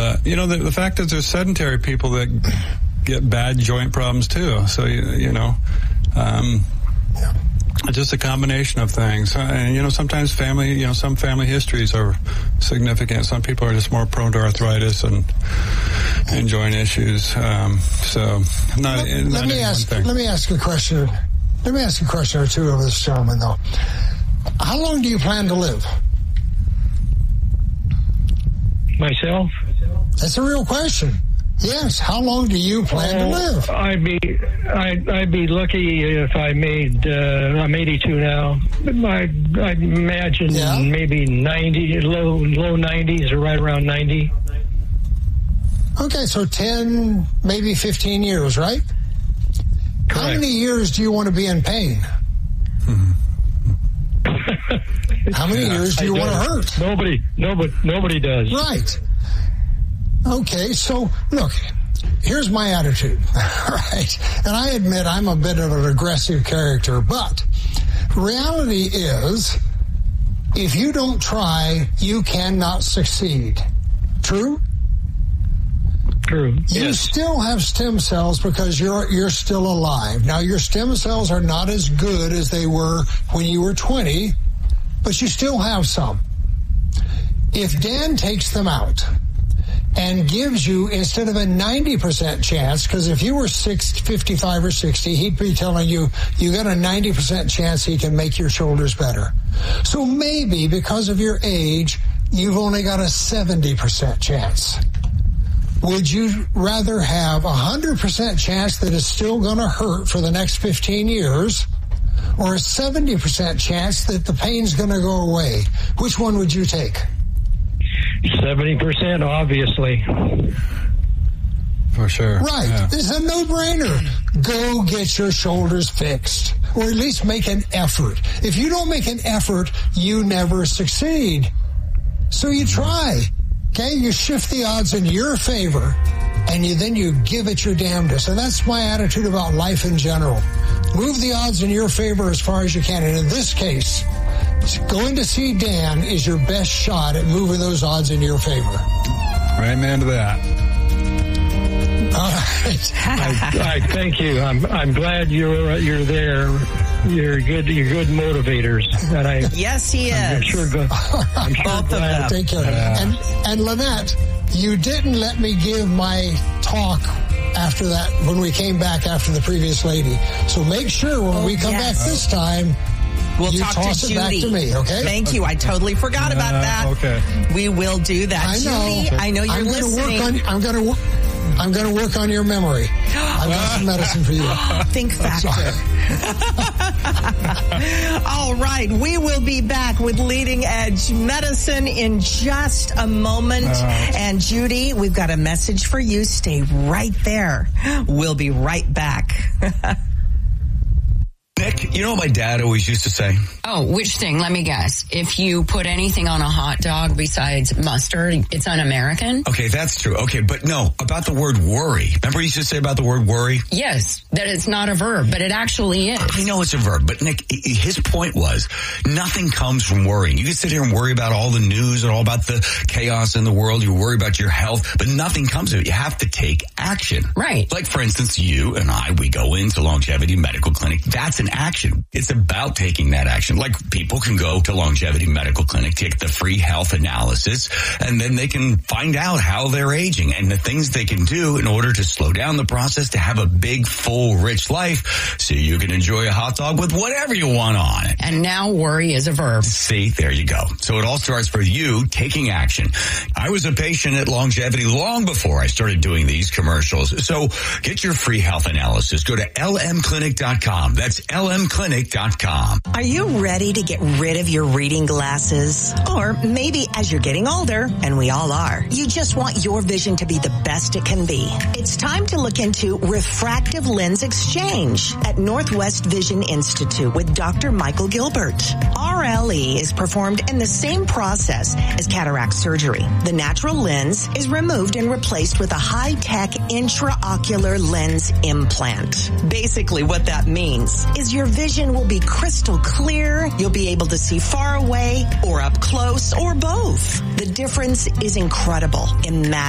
But, the fact is there's sedentary people that get bad joint problems too. So, just a combination of things. And, sometimes some family histories are significant. Some people are just more prone to arthritis and joint issues. Let me ask a question. Let me ask a question or two of this gentleman, though. How long do you plan to live? Myself? That's a real question. Yes. How long do you plan to live? I'd be lucky if I made. I'm 82 now. I'd imagine maybe 90, low 90s, or right around 90. Okay, so 10, maybe 15 years, right? Correct. How many years do you want to be in pain? How many years do you want to hurt? Nobody does. Right. Okay, so look, here's my attitude, right? And I admit I'm a bit of an aggressive character, but reality is, if you don't try, you cannot succeed. True? True. You still have stem cells because you're still alive. Now, your stem cells are not as good as they were when you were 20, but you still have some. If Dan takes them out and gives you, instead of a 90% chance, because if you were 55 or 60, he'd be telling you got a 90% chance he can make your shoulders better. So maybe because of your age, you've only got a 70% chance. Would you rather have a 100% chance that it's still going to hurt for the next 15 years, or a 70% chance that the pain's going to go away? Which one would you take? 70%, obviously. For sure. Right. Yeah. It's a no-brainer. Go get your shoulders fixed, or at least make an effort. If you don't make an effort, you never succeed. So you try. Okay? You shift the odds in your favor, and then you give it your damnedest. And that's my attitude about life in general. Move the odds in your favor as far as you can. And in this case, going to see Dan is your best shot at moving those odds in your favor. Right, man, to that. All right. I thank you. I'm glad you're there. You're good motivators. And yes, he is. I'm sure both glad. of them. Take care. And Lynette, you didn't let me give my talk after that when we came back after the previous lady. So make sure when we come back this time, we'll you talk toss to Judy. It back to me, okay? Thank you. I totally forgot about that. Okay. We will do that. I know. Judy, I know you're listening. I'm going to work on your memory. I've got some medicine for you. Think factor. All right. We will be back with Leading Edge Medicine in just a moment. And Judy, we've got a message for you. Stay right there. We'll be right back. Nick, you know what my dad always used to say? Oh, which thing? Let me guess. If you put anything on a hot dog besides mustard, it's un-American? Okay, that's true. Okay, but no, about the word worry. Remember he used to say about the word worry? Yes, that it's not a verb, but it actually is. I know it's a verb, but Nick, his point was nothing comes from worrying. You can sit here and worry about all the news and all about the chaos in the world. You worry about your health, but nothing comes of it. You have to take action. Right. Like, for instance, you and I, we go into Longevity Medical Clinic. That's an action. It's about taking that action. Like, people can go to Longevity Medical Clinic, take the free health analysis, and then they can find out how they're aging and the things they can do in order to slow down the process to have a big, full, rich life so you can enjoy a hot dog with whatever you want on it. And now worry is a verb. See, there you go. So it all starts with you taking action. I was a patient at Longevity long before I started doing these commercials. So get your free health analysis. Go to lmclinic.com. That's lmclinic.com. Are you ready to get rid of your reading glasses? Or maybe as you're getting older, and we all are, you just want your vision to be the best it can be. It's time to look into refractive lens exchange at Northwest Vision Institute with Dr. Michael Gilbert. RLE is performed in the same process as cataract surgery. The natural lens is removed and replaced with a high-tech intraocular lens implant. Basically, what that means is your vision will be crystal clear, you'll be able to see far away or up close or both. The difference is incredible. Imagine